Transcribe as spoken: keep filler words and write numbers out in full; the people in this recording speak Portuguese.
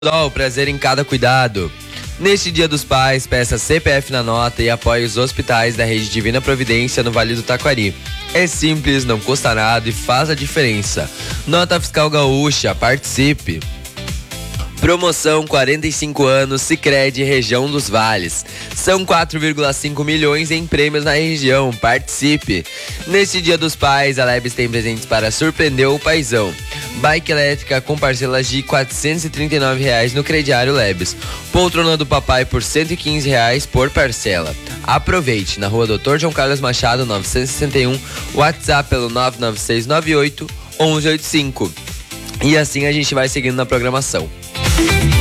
O prazer em cada cuidado. Neste Dia dos Pais, peça C P F na nota e apoie os hospitais da Rede Divina Providência no Vale do Taquari. É simples, não custa nada e faz a diferença. Nota Fiscal Gaúcha, participe. Promoção quarenta e cinco anos Sicredi Região dos Vales. São quatro vírgula cinco milhões em prêmios na região. Participe! Neste Dia dos Pais, a Lebes tem presentes para surpreender o paizão. Bike elétrica com parcelas de quatrocentos e trinta e nove reais no crediário Lebes. Poltrona do papai por cento e quinze reais por parcela. Aproveite! Na rua doutor João Carlos Machado, novecentos e sessenta e um. WhatsApp pelo nove nove seis nove oito um um oito cinco. E assim a gente vai seguindo na programação.